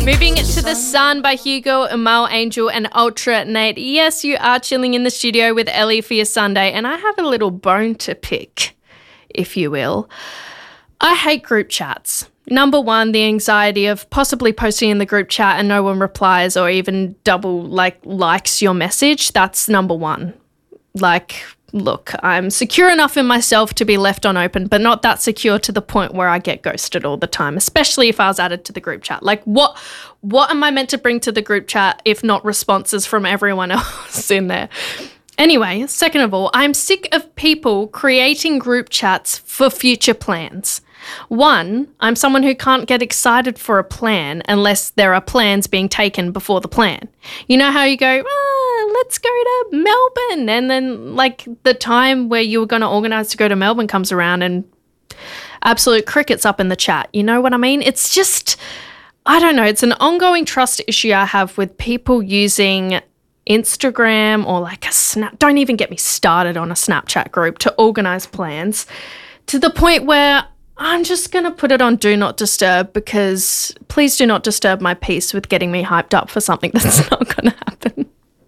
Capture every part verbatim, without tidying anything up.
Moving it to the Sun by Hugo, Amal Angel and Ultra Nate. Yes, you are chilling in the studio with Ellie for your Sunday, and I have a little bone to pick, if you will. I hate group chats. Number one, the anxiety of possibly posting in the group chat and no one replies or even double like likes your message. That's number one. Like, look, I'm secure enough in myself to be left on open, but not that secure to the point where I get ghosted all the time, especially if I was added to the group chat. Like, what what am I meant to bring to the group chat if not responses from everyone else in there? Anyway, second of all, I'm sick of people creating group chats for future plans. One, I'm someone who can't get excited for a plan unless there are plans being taken before the plan. You know how you go, ah, let's go to Melbourne, and then like the time where you were going to organise to go to Melbourne comes around and absolute crickets up in the chat. You know what I mean? It's just, I don't know, it's an ongoing trust issue I have with people using Instagram or like a Snap. Don't even get me started on a Snapchat group to organise plans, to the point where I'm just going to put it on Do Not Disturb, because please do not disturb my peace with getting me hyped up for something that's not going to happen.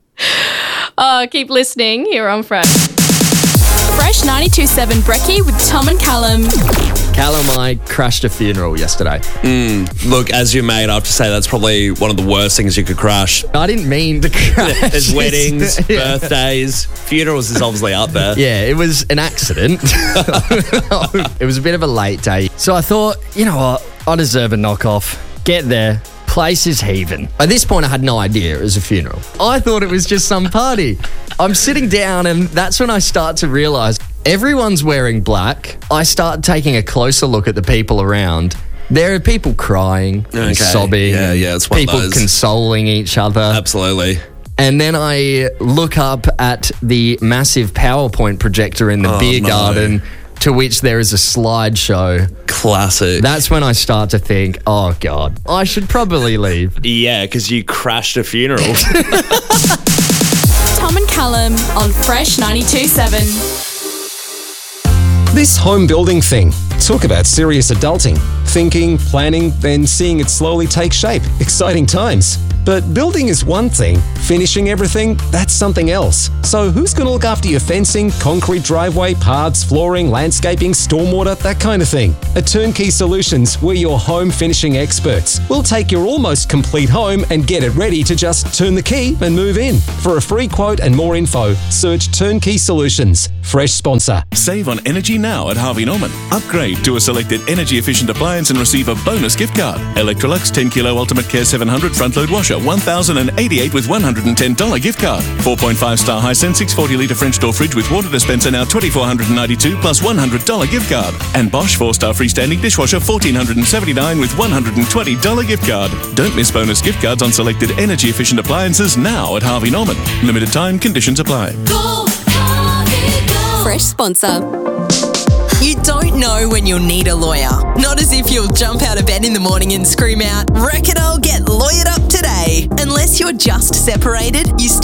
Oh, keep listening here on Fresh. Fresh ninety-two point seven Brekkie with Tom and Callum. Callum, I crashed a funeral yesterday. Mm, look, as your mate, I have to say that's probably one of the worst things you could crash. I didn't mean to crash. There's weddings, Yeah. birthdays, funerals is obviously up there. Yeah, it was an accident. It was a bit of a late day. So I thought, you know what, I deserve a knockoff. Get there. Place is heaving. At this point, I had no idea it was a funeral. I thought it was just some party. I'm sitting down and that's when I start to realise everyone's wearing black. I start taking a closer look at the people around. There are people crying and Okay. sobbing. Yeah, yeah, it's one of people those. consoling each other. Absolutely. And then I look up at the massive PowerPoint projector in the Oh, beer no. garden, to which there is a slideshow. Classic. That's when I start to think, oh God, I should probably leave. yeah, because you crashed a funeral. Tom and Callum on Fresh ninety-two point seven. This home building thing. Talk about serious adulting. Thinking, planning, then seeing it slowly take shape. Exciting times. But building is one thing. Finishing everything, that's something else. So who's going to look after your fencing, concrete driveway, paths, flooring, landscaping, stormwater, that kind of thing? At Turnkey Solutions, we're your home finishing experts. We'll take your almost complete home and get it ready to just turn the key and move in. For a free quote and more info, search Turnkey Solutions. Fresh sponsor. Save on energy now at Harvey Norman. Upgrade to a selected energy-efficient appliance and receive a bonus gift card. Electrolux ten kilo Ultimate Care seven hundred front-load washer, one thousand eighty-eight with one hundred ten dollars gift card. four point five star Hisense six hundred forty litre French door fridge with water dispenser now two thousand four hundred ninety-two plus one hundred dollars gift card. And Bosch four star freestanding dishwasher one thousand four hundred seventy-nine with one hundred twenty dollars gift card. Don't miss bonus gift cards on selected energy-efficient appliances now at Harvey Norman. Limited time, conditions apply. Go, Harvey, go. Fresh sponsor. You don't know when you'll need a lawyer. Not as if you'll jump out of bed in the morning and scream out, "Reckon I'll get lawyered up today." Unless you're just separated, you still